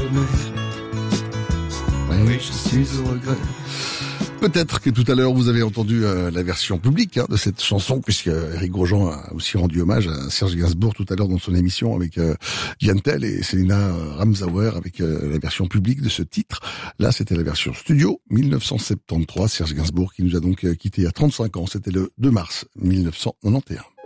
Oui, je suis au regret. Peut-être que tout à l'heure vous avez entendu la version publique de cette chanson, puisque Éric Grosjean a aussi rendu hommage à Serge Gainsbourg tout à l'heure dans son émission avec Yann Tell et Célina Ramsauer avec la version publique de ce titre. Là, c'était la version studio 1973. Serge Gainsbourg qui nous a donc quitté il y a 35 ans. C'était le 2 mars 1991.